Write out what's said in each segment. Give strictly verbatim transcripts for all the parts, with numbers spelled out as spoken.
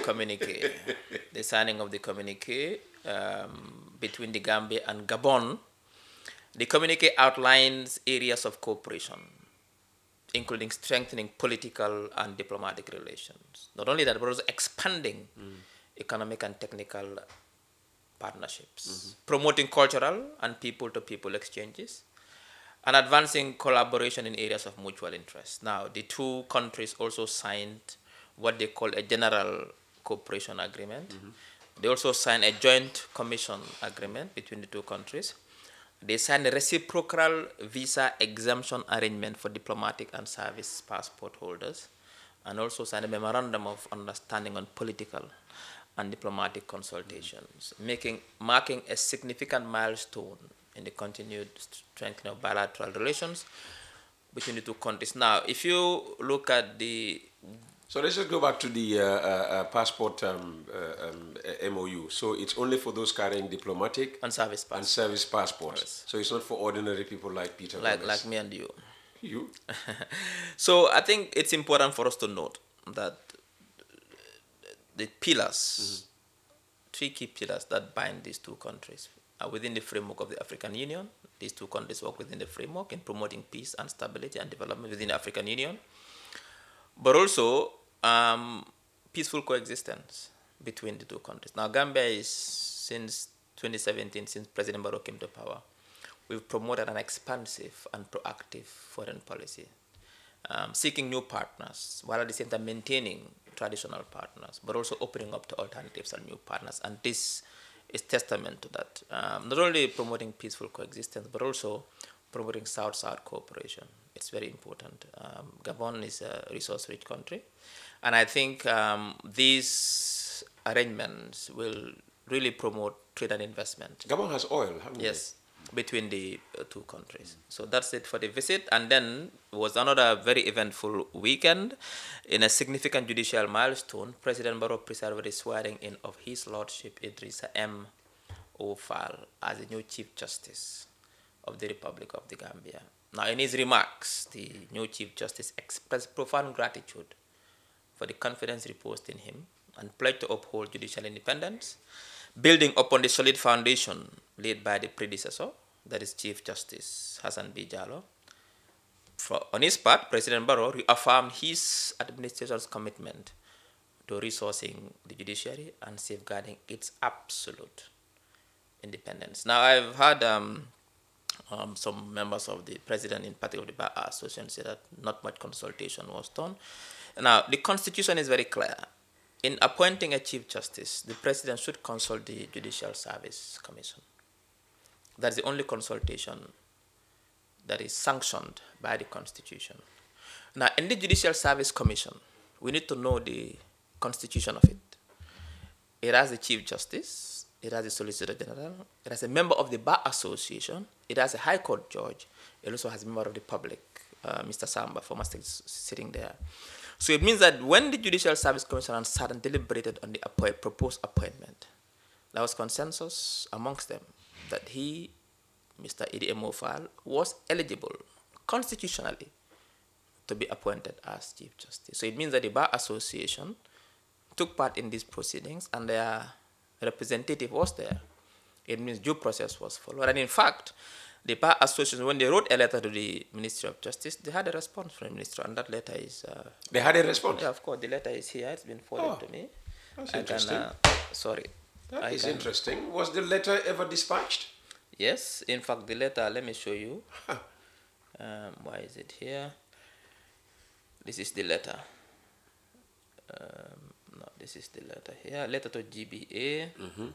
communique, the signing of the communique um, between the Gambia and Gabon. The communique outlines areas of cooperation, including strengthening political and diplomatic relations. Not only that, but also expanding mm. economic and technical partnerships, mm-hmm. promoting cultural and people-to-people exchanges, and advancing collaboration in areas of mutual interest. Now, the two countries also signed what they call a general cooperation agreement. Mm-hmm. They also signed a joint commission agreement between the two countries. They signed a reciprocal visa exemption arrangement for diplomatic and service passport holders, and also signed a memorandum of understanding on political and diplomatic consultations, mm-hmm. making marking a significant milestone in the continued strengthening of bilateral relations between the two countries. Now, if you look at the... So let's just go back to the uh, uh, passport um, uh, um, M O U. So it's only for those carrying diplomatic and service passports. And service passports. Yes. So it's not for ordinary people like Peter Like, Gomez. like me and you. You? So I think it's important for us to note that the pillars, mm-hmm. three key pillars that bind these two countries are within the framework of the African Union. These two countries work within the framework in promoting peace and stability and development within the African Union, but also um, peaceful coexistence between the two countries. Now, Gambia is, since twenty seventeen, since President Barrow came to power, we've promoted an expansive and proactive foreign policy, um, seeking new partners, while at the same time maintaining traditional partners, but also opening up to alternatives and new partners. And this is testament to that. Um, not only promoting peaceful coexistence, but also promoting South-South cooperation. It's very important. Um, Gabon is a resource-rich country, and I think um, these arrangements will really promote trade and investment. Gabon has oil, haven't it? Yes, between the uh, two countries. So that's it for the visit. And then was another very eventful weekend. In a significant judicial milestone, President Barrow presided the swearing in of His Lordship Idrissa M. Ofal as the new Chief Justice of the Republic of the Gambia. Now, in his remarks, the new Chief Justice expressed profound gratitude for the confidence reposed in him and pledged to uphold judicial independence, building upon the solid foundation laid by the predecessor, that is Chief Justice Hassan B. Jallow. For, on his part, President Barrow reaffirmed his administration's commitment to resourcing the judiciary and safeguarding its absolute independence. Now, I've had um, um, some members of the president, in particular the Bar Association, say that not much consultation was done. Now, the Constitution is very clear. In appointing a Chief Justice, the President should consult the Judicial Service Commission. That's the only consultation that is sanctioned by the Constitution. Now, in the Judicial Service Commission, we need to know the constitution of it. It has a Chief Justice, it has a Solicitor General, it has a member of the Bar Association, it has a High Court judge, it also has a member of the public, uh, Mister Samba, former state, sitting there. So it means that when the Judicial Service Commission sat and deliberated on the appoint, proposed appointment, there was consensus amongst them that he, Mister Idi Emofal, was eligible constitutionally to be appointed as Chief Justice. So it means that the Bar Association took part in these proceedings and their representative was there. It means due process was followed. And in fact, the Bar Association, when they wrote a letter to the Ministry of Justice, they had a response from the Ministry, and that letter is... Uh, they had a response? Yeah, of course. The letter is here. It's been forwarded oh, to me. That's I interesting. Can, uh, sorry. That I is can, interesting. Was the letter ever dispatched? Yes. In fact, the letter, let me show you. um, why is it here? This is the letter. Um, no, this is the letter here. Letter to G B A. Mm-hmm.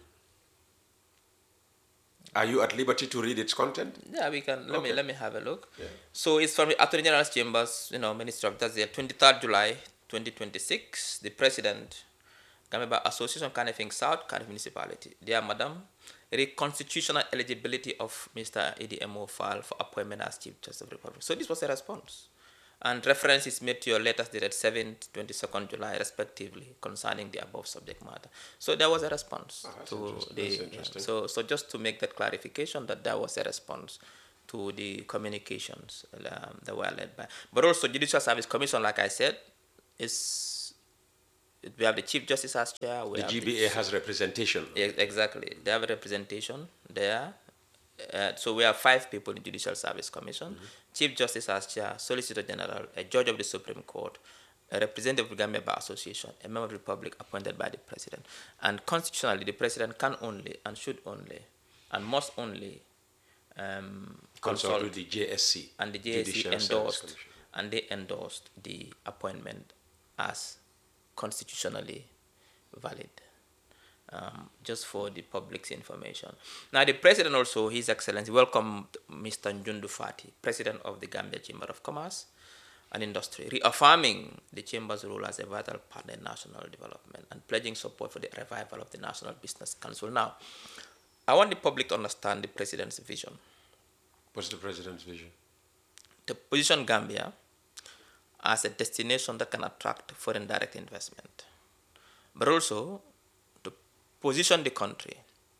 Are you at liberty to read its content? Yeah, we can. Let okay. me let me have a look. Yeah. So it's from the Attorney General's Chambers, you know, Minister of Justice, twenty-third of July, twenty twenty-six. The President, Gambia Association, Kanifing South, Kanif Municipality. Dear Madam, the constitutional eligibility of Mister Idi Emofal for appointment as Chief Justice of the Republic. So this was a response. And reference is made to your letters dated seventh, twenty-second of July, respectively, concerning the above subject matter. So there was a response oh, that's to interesting. the. That's interesting. So, so just to make that clarification, that there was a response to the communications um, that were led by. But also, Judicial Service Commission, like I said, is We have the Chief Justice as chair. We The have G B A has representation. E- Exactly. They have a representation there. Uh, so we have five people in Judicial Service Commission: Chief Justice as chair, Solicitor General, a judge of the Supreme Court, a representative of the Gambia Bar Association, a member of the Republic appointed by the President. And constitutionally, the President can only and should only and must only um, Consult consult with the J S C. and the J S C Judicial Service endorsed, Commission. and they endorsed the appointment as constitutionally valid. Um, just for the public's information. Now, the President also, His Excellency, welcomed Mister Njundu Fati, President of the Gambia Chamber of Commerce and Industry, reaffirming the Chamber's role as a vital partner in national development and pledging support for the revival of the National Business Council. Now, I want the public to understand the President's vision. What's the President's vision? To position Gambia as a destination that can attract foreign direct investment, but also to position the country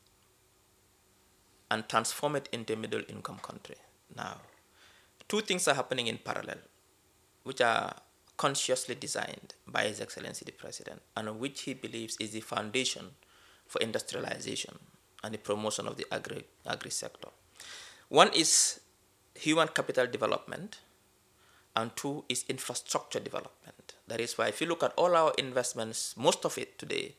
and transform it into a middle income country. Now, two things are happening in parallel, which are consciously designed by His Excellency the President, and which he believes is the foundation for industrialization and the promotion of the agri, agri sector. One is human capital development, and two is infrastructure development. That is why if you look at all our investments, most of it today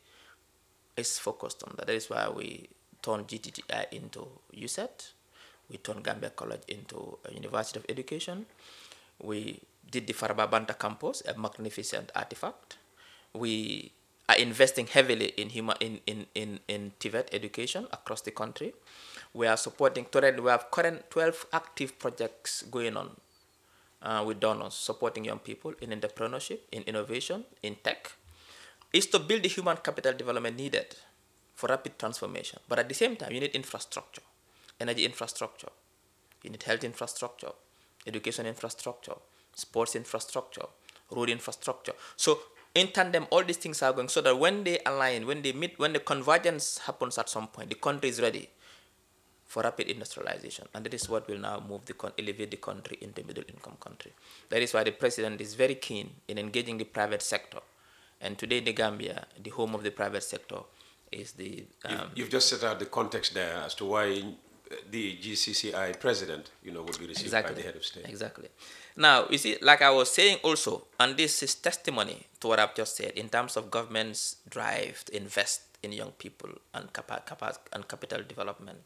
is focused on that. That is why we turned G T T I into U S E T. We turned Gambia College into a University of Education. We did the Faraba Banta campus, a magnificent artifact. We are investing heavily in human in, in, in, in TVET education across the country. We are supporting, we have current twelve active projects going on uh, with donors, supporting young people in entrepreneurship, in innovation, in tech. Is to build the human capital development needed for rapid transformation. But at the same time, you need infrastructure, energy infrastructure, you need health infrastructure, education infrastructure, sports infrastructure, road infrastructure. So in tandem, all these things are going so that when they align, when they meet, when the convergence happens at some point, the country is ready for rapid industrialization. And that is what will now move the con elevate the country into middle income country. That is why the President is very keen in engaging the private sector. And today in the Gambia, the home of the private sector is the... Um, you've, you've just set out the context there as to why the G C C I president, you know, would be received exactly, by the head of state. Exactly. Now, you see, like I was saying also, and this is testimony to what I've just said, in terms of government's drive to invest in young people and, capa capa and capital development.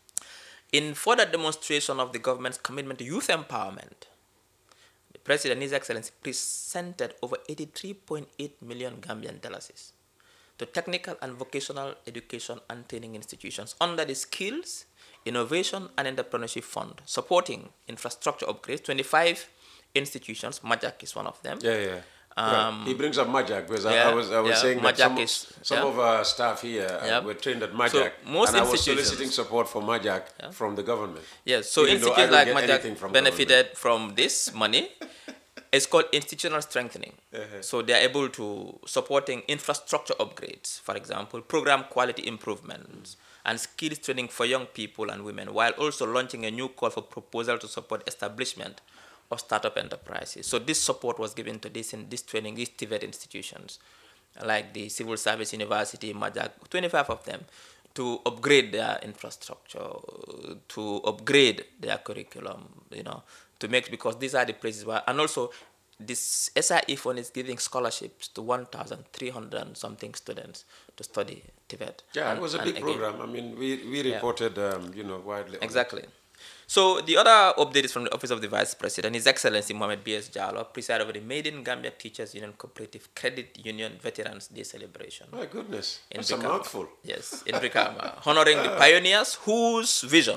In further demonstration of the government's commitment to youth empowerment, the President, His Excellency, presented over eighty-three point eight million Gambian dollars to technical and vocational education and training institutions under the Skills, Innovation and Entrepreneurship Fund, supporting infrastructure upgrades. twenty-five institutions, Majak is one of them. Yeah, yeah. Um, well, he brings up Majak because yeah, I, I was I was yeah, saying that Majak some, is, some yeah. of our staff here uh, Yeah. were trained at Majak, So most and I was institutions- soliciting support for Majak Yeah. from the government. Yes, so Even though I institutions don't like get anything from Majak benefited from this money. It's called institutional strengthening. Uh-huh. So they are able to supporting infrastructure upgrades, for example, program quality improvements, and skills training for young people and women, while also launching a new call for proposal to support establishment of startup enterprises. So this support was given to this in this training, these TVET institutions, like the Civil Service University, Majak, twenty-five of them, to upgrade their infrastructure, to upgrade their curriculum, you know, to make, because these are the places where, and also this S I E fund is giving scholarships to one thousand three hundred and something students to study TVET. Yeah, and, it was a big again, program. I mean, we, we reported, yeah. um, you know, widely. Exactly. So the other update is from the Office of the Vice President. His Excellency Mohamed B S Jallow presided over the Made in Gambia Teachers Union Cooperative Credit Union Veterans Day celebration. My goodness, in that's Brikama. A mouthful. Yes, in Brikama, honoring the pioneers whose vision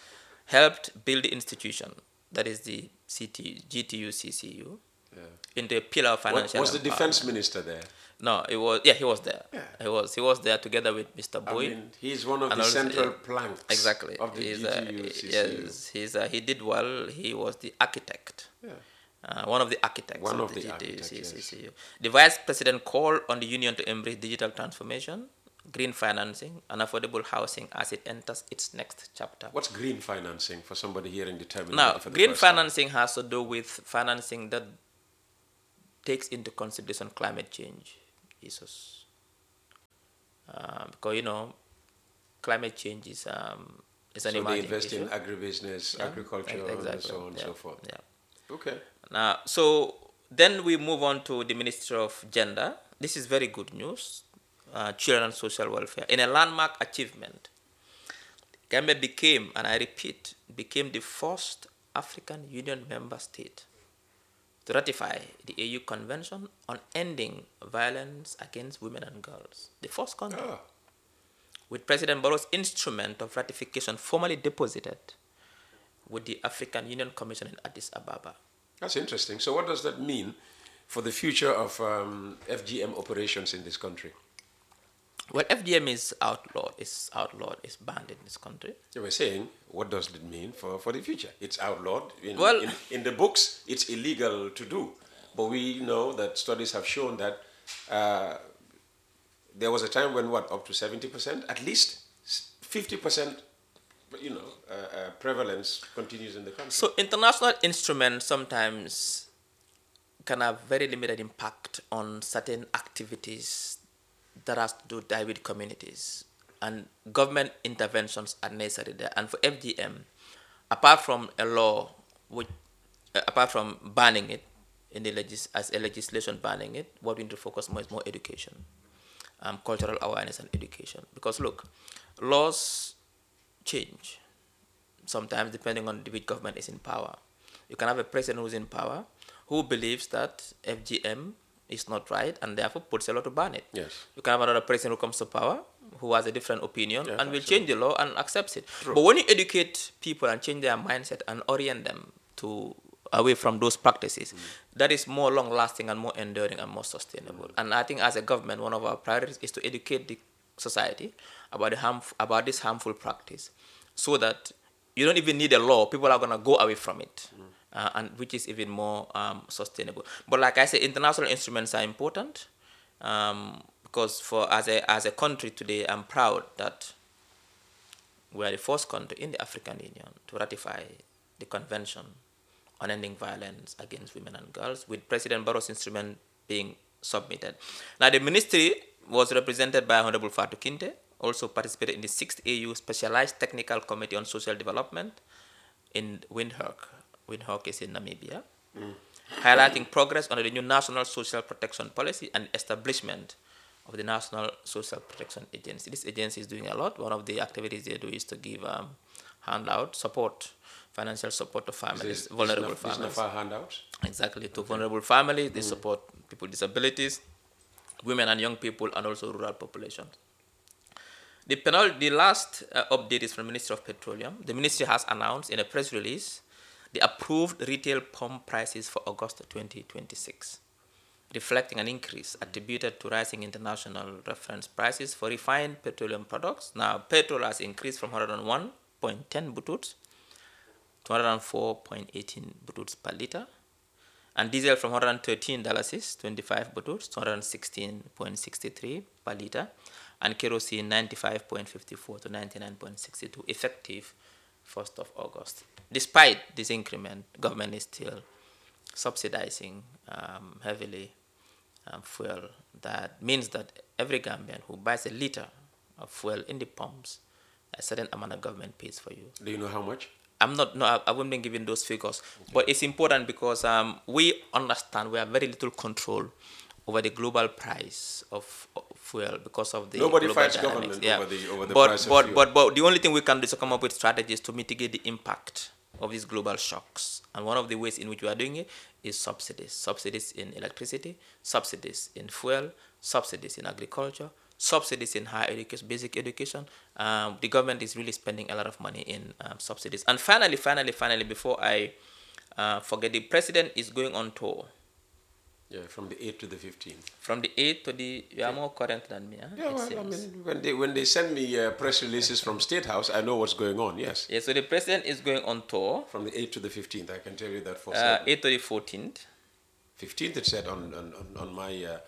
helped build the institution, that is the C T, G T U C C U, yeah. into a pillar of financial. What, was the defense minister there? No, it was. Yeah, he was there. Yeah. He was. He was there together with Mister Boy. I mean, he's one of the also, central yeah, planks. Exactly. Of the he's G T U C C U. A, yes, he's a, he did well. He was the architect. Yeah. Uh, one of the architects one of, of the, the G T U C C U. yes. The Vice President called on the Union to embrace digital transformation, green financing, and affordable housing as it enters its next chapter. What's green financing for somebody hearing the terminology? Now, for the green first financing time? has to do with financing that takes into consideration climate change, issues. Uh, because, you know, climate change is, um, is an So they emerging invest issue. in agribusiness, Yeah, agriculture, ex- exactly. and so on and Yeah, so forth. yeah. Okay. Now, so then we move on to the Ministry of Gender. This is very good news. Uh, children and social welfare. In a landmark achievement, Gambia became, and I repeat, became the first African Union member state to ratify the A U Convention on Ending Violence Against Women and Girls. The first country. Ah, With President Barrow's instrument of ratification formally deposited with the African Union Commission in Addis Ababa. that's interesting. So what does that mean for the future of um, F G M operations in this country? Well, F G M is outlawed, is outlawed, is banned in this country. You were saying, what does it mean for, for the future? It's outlawed. In, Well- in, in the books, it's illegal to do. But we know that studies have shown that uh, there was a time when, what, up to seventy percent, at least fifty percent, you know, uh, uh, prevalence continues in the country. So international instruments sometimes can have very limited impact on certain activities that has to do with communities, and government interventions are necessary there. And for F G M, apart from a law, which uh, apart from banning it in the legis- as a legislation banning it, what we need to focus more is more education, um, cultural awareness and education. Because look, laws change sometimes depending on which government is in power. You can have a president who's in power who believes that F G M is not right and therefore puts a law to ban it. Yes. You can have another president who comes to power who has a different opinion Yes, and will absolutely. change the law and accepts it. True. But when you educate people and change their mindset and orient them to away from those practices, mm. that is more long-lasting and more enduring and more sustainable. Mm. And I think as a government, one of our priorities is to educate the society about the harm, about this harmful practice, so that you don't even need a law. People are going to go away from it, mm. uh, and which is even more um, sustainable. But like I say, international instruments are important, um, because for as a as a country today, I'm proud that we are the first country in the African Union to ratify the Convention on Ending Violence Against Women and Girls, with President Barrow's instrument being submitted. Now, the ministry was represented by Honorable Fatou Kinte, also participated in the sixth A U Specialized Technical Committee on Social Development in Windhoek. Windhoek is in Namibia, mm. highlighting progress on the new National Social Protection Policy and establishment of the National Social Protection Agency. This agency is doing a lot. One of the activities they do is to give um, handout support, financial support to families, This, vulnerable this, this families. N A F A handouts? Exactly, to okay. vulnerable families. They mm. support people with disabilities, women and young people, and also rural populations. The, penal, the last uh, update is from the Ministry of Petroleum. The ministry has announced in a press release the approved retail pump prices for August twenty twenty-six, reflecting an increase attributed to rising international reference prices for refined petroleum products. Now, petrol has increased from one hundred one point one zero bututs to one hundred four point one eight bututs per liter, and diesel from one hundred thirteen dollars twenty-five bututs to one hundred sixteen point six three per liter, and kerosene ninety-five point five four to ninety-nine point six two, effective first of August. Despite this increment, government is still subsidizing um, heavily um, fuel. That means that every Gambian who buys a liter of fuel in the pumps, a certain amount of government pays for you. Do you know how much? I'm not, no, I, I won't be giving those figures, okay. But it's important because um, we understand we have very little control over the global price of, of fuel because of the Nobody global fights dynamics. government yeah. over the, over the but, price but, of fuel. But, but the only thing we can do is to come up with strategies to mitigate the impact of these global shocks. And one of the ways in which we are doing it is subsidies. Subsidies in electricity, subsidies in fuel, subsidies in agriculture, subsidies in higher education, basic education. Um, the government is really spending a lot of money in um, subsidies. And finally, finally, finally, before I uh, forget, the president is going on tour. Yeah, from the eighth to the fifteenth. From the eighth to the, you are more current than me, huh? Yeah, well, I mean, when they, when they send me uh, press releases from State House, I know what's going on, yes. Yeah, so the president is going on tour. From the eighth to the fifteenth, I can tell you that for uh, certain. eighth to the fourteenth. fifteenth, it said on, on, on my uh,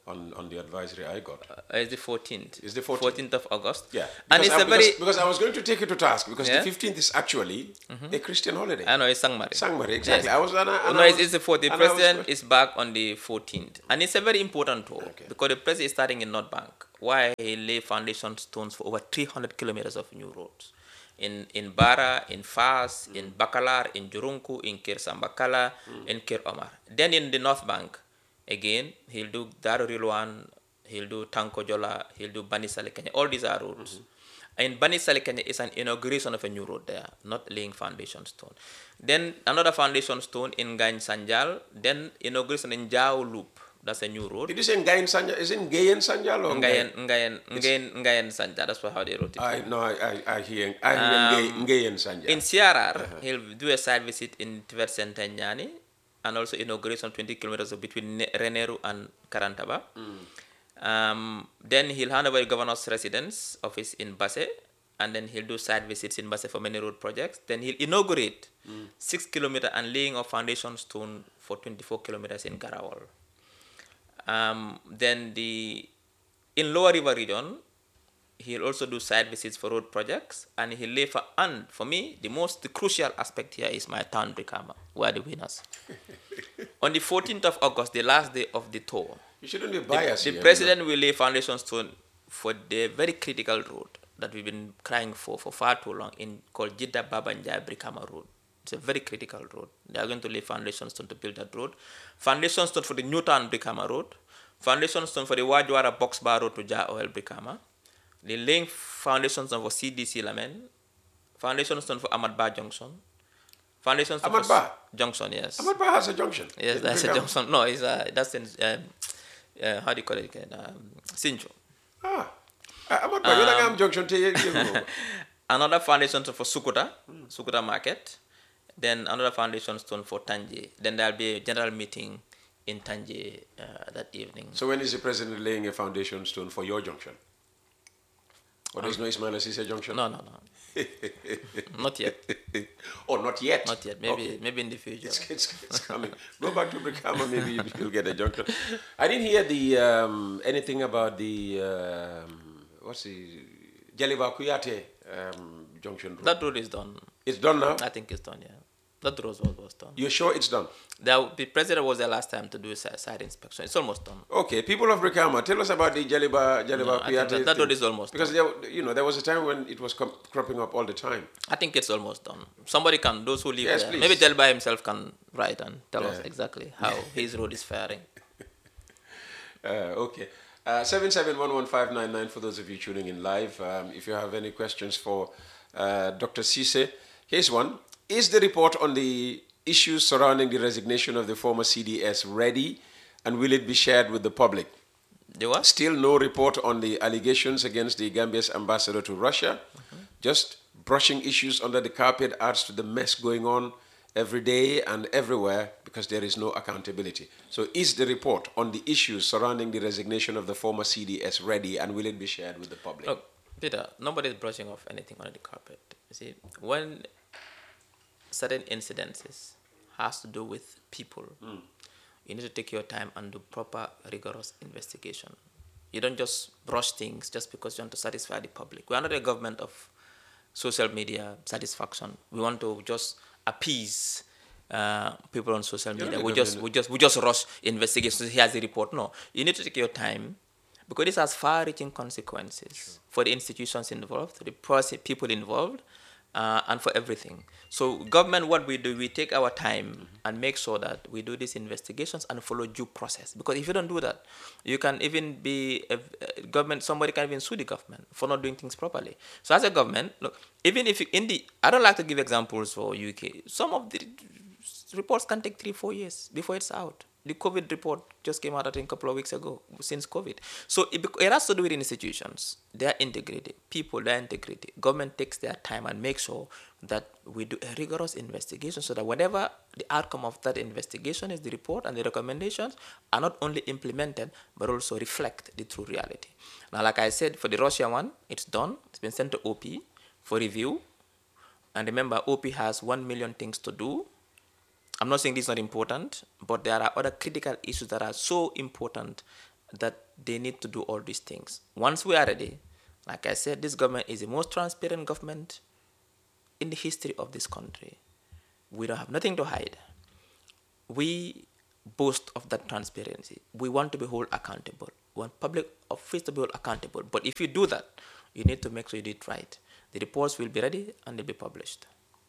on, on the advisory I got. Uh, it's the fourteenth. It's the fourteenth. fourteenth of August. Yeah. And Because it's I, a very... because, because I was going to take you to task, because Yeah? the fifteenth is actually a Christian holiday. I know, it's Sangmari. Sangmari, exactly. Yes. I was and I, and No, I it's, was- it's the fourteenth. The and I was- president is back on the fourteenth. And it's a very important tour Okay. because the president is starting in North Bank, where he lay foundation stones for over three hundred kilometers of new roads. In in Bara, in Fas, in Bakalar, in Jurunku, in Kir Sambakala, in Kir Omar. Then in the North Bank, again, he'll do Darurilwan, he'll do Tankojola, he'll do Bani Salekenya. All these are roads. In Bani Salekenya is an inauguration of a new road there, not laying foundation stone. Then another foundation stone in Gain Sanjal, then inauguration in Jao Loop. That's a new road. Did you say Ngayen Sanja? Is it Ngayen Sanja or Ngayen, Ngayen, Ngayen, Ngayen Sanja. That's how they wrote it. I no, I, I, I hear I hear Um, Ngayen Ngayen Sanja. In C R R, he'll do a site visit in Tivet Center Nyani, and also inauguration twenty kilometers between Ne- Reneru and Karantaba. Um, then he'll hand over the governor's residence office in Basse, and then he'll do site visits in Basse for many road projects. Then he'll inaugurate six kilometer and laying of foundation stone for twenty-four kilometers in Garawal. Um, then the in Lower River region, he'll also do site visits for road projects, and he'll lay for and for me the most the crucial aspect here is my town Brikama, who are the winners. On the fourteenth of August, the last day of the tour, You shouldn't be the, biased. the here, president will lay foundation stone for the very critical road that we've been crying for for far too long, in called Jidda Babanja Brikama Road. It's a very critical road. They are going to lay foundation stone to build that road. Foundation stone for the Newtown Brikama Road. Foundation stone for the Wajwara Box Bar Road to Ja Oil Brikama. The laying foundation stone for C D C Lamen. Foundation stone for Ahmad Ba Junction. Foundation stone Ahmad for Ba? Junction, yes. Ahmad Ba has a junction. Yes, in that's a Brikama. junction. No, it's a, that's in, um, uh, how do you call it again? Um, Sinjo. Ah. Ah, Ahmad Ba, you don't have junction to you. Another foundation stone for Sukuta, Sukuta Market. Then another foundation stone for Tanje. Then there'll be a general meeting in Tanje uh, that evening. So when is the president laying a foundation stone for your junction? Or there's no Ismail Assise junction? No, no, no. Not yet. Oh, not yet. Not yet. Maybe Okay. maybe in the future. It's, it's, it's coming. Go back to Brikama, maybe you- you'll get a junction. I didn't hear the um, anything about the um, what's the Jaliba Kuyate um, junction. Road. That road is done. It's done now. I think it's done, yeah. That road was, was done. You're sure it's done? The, the president was there last time to do a si- site inspection. It's almost done. Okay, people of Brikama, tell us about the Jaliba Jaliba No, I think Kuyate. that- that thing. road is almost because there, you know there was a time when it was com- cropping up all the time. I think it's almost done. Somebody can, those who live Yes, there, please. maybe Delba himself can write and tell us Yeah. exactly how his road is faring. Uh, okay. Uh, seven seven one one five nine nine for those of you tuning in live. Um, if you have any questions for uh, Doctor Cisse, here's one. Is the report on the issues surrounding the resignation of the former C D S ready, and will it be shared with the public? The what? Still no report on the allegations against the Gambia's ambassador to Russia. Just brushing issues under the carpet adds to the mess going on every day and everywhere because there is no accountability. So is the report on the issues surrounding the resignation of the former C D S ready, and will it be shared with the public? Look, Peter, nobody is brushing off anything under the carpet. You see, when certain incidences has to do with people, you need to take your time and do proper, rigorous investigation. You don't just brush things just because you want to satisfy the public. We are not a government of social media satisfaction. We want to just appease uh, people on social You're media. not a We just, government. we just, we just rush investigations. Here's the report. No, you need to take your time because this has far-reaching consequences for the institutions involved, the person, people involved, uh, and for everything. So government, what we do, we take our time and make sure that we do these investigations and follow due process. Because if you don't do that, you can even be a, a government. Somebody can even sue the government for not doing things properly. So as a government, look, even if you, in the, I don't like to give examples for U K. Some of the reports can take three, four years before it's out. The COVID report just came out, I think, a couple of weeks ago, since COVID. So it, bec- it has to do with institutions, their integrity, people, their integrity. Government takes their time and makes sure that we do a rigorous investigation so that whatever the outcome of that investigation is, the report and the recommendations are not only implemented, but also reflect the true reality. Now, like I said, for the Russia one, it's done. It's been sent to O P for review. And remember, O P has one million things to do. I'm not saying this is not important, but there are other critical issues that are so important that they need to do all these things. Once we are ready, like I said, this government is the most transparent government in the history of this country. We don't have nothing to hide. We boast of that transparency. We want to be held accountable. We want public office to be held accountable. But if you do that, you need to make sure you do it right. The reports will be ready and they'll be published.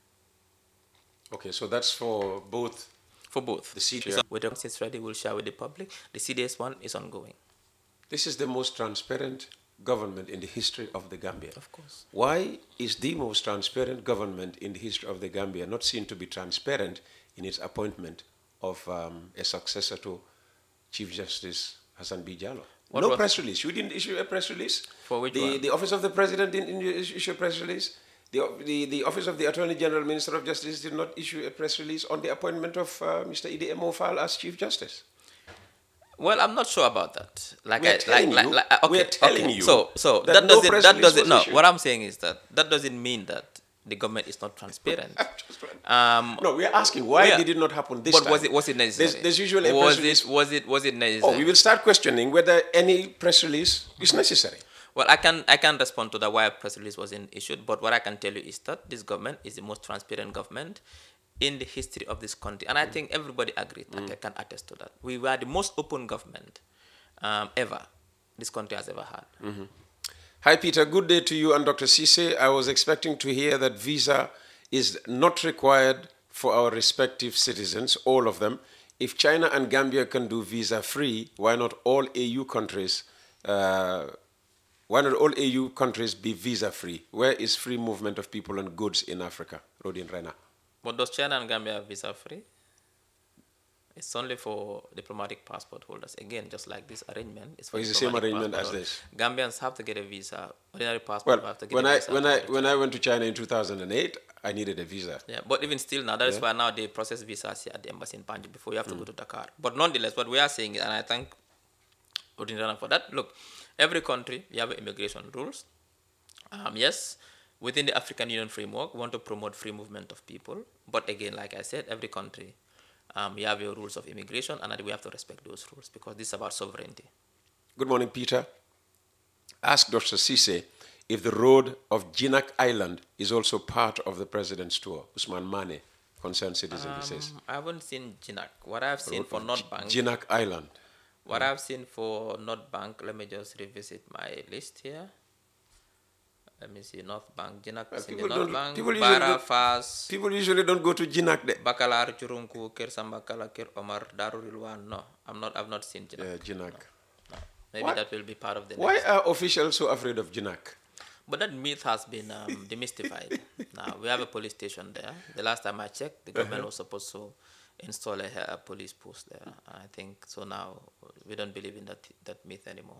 Okay, so that's for both. For both. The C D S. So when it's ready, we'll share with the public. The C D S one is ongoing. This is the most transparent government in the history of the Gambia. Of course. Why is the most transparent government in the history of the Gambia not seen to be transparent in its appointment of um, a successor to Chief Justice Hassan B. Jallow? What no was- press release. You didn't issue a press release? For which the, one? The Office of the President didn't issue a press release? The, the, the Office of the Attorney General, Minister of Justice did not issue a press release on the appointment of uh, Mister Idi Emofal as Chief Justice? Well, I'm not sure about that. Like We are I, telling like, you- like, like, okay, we are telling okay. you So, so that that, no doesn't. press That release doesn't. was No, issued. what I'm saying is that that doesn't mean that the government is not transparent. Just right. Um, No, we are asking why yeah. did it not happen this but time? was it was it necessary? There's, there's usually a was press it release. was it was it necessary? Oh, we will start questioning whether any press release is necessary. Well, I can I can respond to that why a press release wasn't issued, but what I can tell you is that this government is the most transparent government in the history of this country, and I think everybody agrees. Mm. I can attest to that. We were the most open government um, ever this country has ever had. Mm-hmm. Hi, Peter. Good day to you and Doctor Cisse. I was expecting to hear that visa is not required for our respective citizens, all of them. If China and Gambia can do visa-free, why not all A U countries? Uh, why not all A U countries be visa-free? Where is free movement of people and goods in Africa? Rodin Rena. But does China and Gambia have visa free? It's only for diplomatic passport holders. Again, just like this arrangement. It's, for Oh, it's the same diplomatic arrangement passport as holders. this? Gambians have to get a visa. Ordinary passport Well, have to get when a I visa. when I to- when I went to China in two thousand eight, I needed a visa. Yeah, but even still now, that is Yeah. why now they process visas here at the embassy in Banjul before you have to go to Dakar. But nonetheless, what we are saying is, and I thank Odinjana for that, look, every country, you have immigration rules. Um, yes, within the African Union framework, we want to promote free movement of people. But again, like I said, every country, um, you have your rules of immigration, and we have to respect those rules because this is about sovereignty. Good morning, Peter. Ask Doctor Cisse if the road of Jinak Island is also part of the president's tour. Usman Mane, concerned citizen, he says. Um, I haven't seen Jinak. What I've seen for North Bank, Jinak Island. what I've seen for North Bank, let me just revisit my list here. Let me see, North Bank, Jinak is in the people North don't- Bank, people usually Bara, don't- Fas, People usually don't go to Jinak. De. Bakalar, Churunku, Kir Sambakala, Kir Omar, Darurilwan. No, I'm not, I've not seen Jinak. Yeah, Jinak. Maybe Why- that will be part of the Why next. are officials so afraid of Jinak? But that myth has been um, demystified. Now, we have a police station there. The last time I checked, the government was supposed to install a, a police post there. I think so now we don't believe in that, that myth anymore.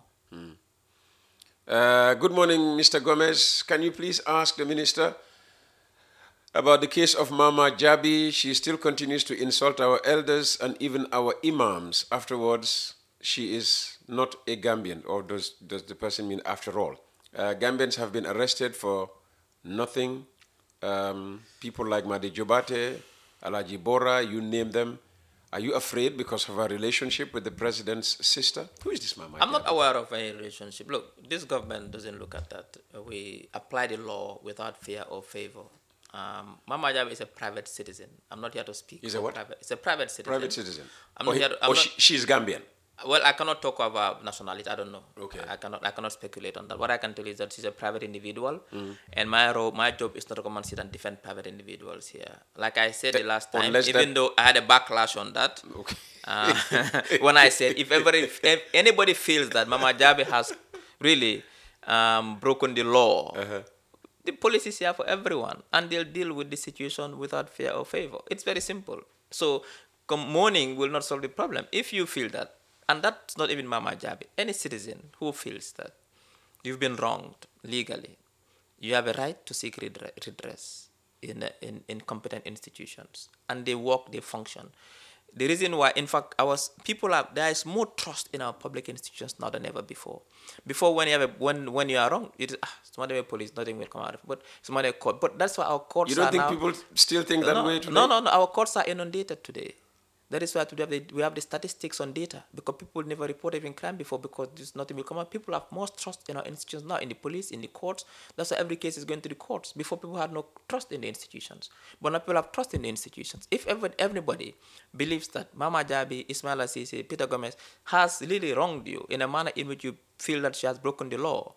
Uh, good morning, Mister Gomez. Can you please ask the minister about the case of Mama Jabi? She still continues to insult our elders and even our imams. Afterwards, she is not a Gambian, or does, does the person mean after all? Uh, Gambians have been arrested for nothing. Um, people like Madi Jobate, Alaji Bora, you name them. Are you afraid because of her relationship with the president's sister? Who is this Mama I'm not Jabi? aware of any relationship. Look, this government doesn't look at that. We apply the law without fear or favor. Um, Mama Jabi is a private citizen. I'm not here to speak. Is a for what? Private, it's a private citizen. Private citizen. I'm or not he- here to, I'm or not, she, she's Gambian. Well, I cannot talk about nationality. I don't know. Okay. I cannot. I cannot speculate on that. What I can tell you is that she's a private individual, Mm. and my role, my job is not to come and sit and defend private individuals here. Like I said the last time, unless even that- though I had a backlash on that, Okay. uh, when I said if ever if, if anybody feels that Mama Jabi has really um, broken the law, Uh-huh. the police is here for everyone, and they'll deal with the situation without fear or favor. It's very simple. So, com- mourning will not solve the problem. If you feel that, and that's not even Mama Jabi, any citizen who feels that you've been wronged legally, you have a right to seek redre- redress in, uh, in, in competent institutions, and they work, they function. The reason why, in fact, our s- people are there is more trust in our public institutions now than ever before. Before, when you have a, when when you are wrong, it is ah, somebody police, nothing will come out of it. But somebody court. But that's why our courts You don't are think now. people still think that no, way today? no, no, no. Our courts are inundated today. That is why today we have the, we have the statistics on data, because people never reported even crime before, because there's nothing will come up. People have more trust in our institutions now, in the police, in the courts. That's why every case is going to the courts. Before, people had no trust in the institutions. But now people have trust in the institutions. If ever, everybody believes that Mama Jabi, Ismaila Ceesay, Peter Gomez has really wronged you in a manner in which you feel that she has broken the law,